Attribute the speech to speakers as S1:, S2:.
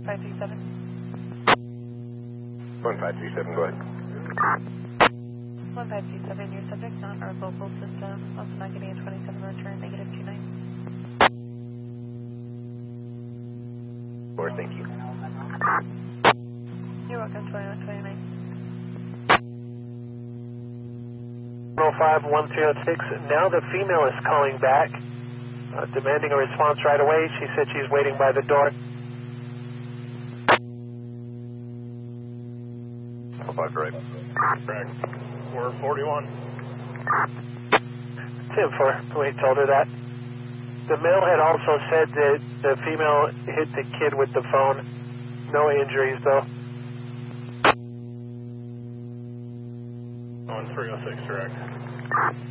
S1: 1537.
S2: 1537, go ahead.
S1: 1537, your subject not our local system, also not getting a 27 return, negative 29.
S2: Of course, thank you.
S1: You're welcome, 2129.
S3: 105-106. Now the female is calling back, demanding a response right away. She said she's waiting by the door.
S2: 5 correct.
S4: Correct. 441.
S3: 10-4, we told her that. The male had also said that the female hit the kid with the phone. No injuries, though.
S4: On 306, correct.